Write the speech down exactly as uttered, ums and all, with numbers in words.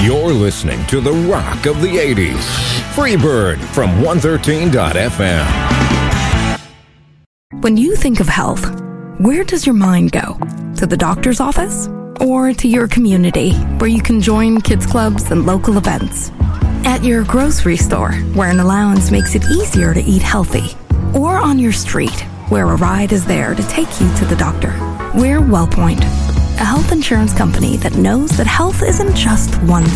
You're listening to the rock of the eighties. Freebird from one thirteen dot f m. When you think of health, where does your mind go? To the doctor's office? Or to your community, where you can join kids clubs and local events? At your grocery store, where an allowance makes it easier to eat healthy? Or on your street, where a ride is there to take you to the doctor? We're WellPoint, a health insurance company that knows that health isn't just one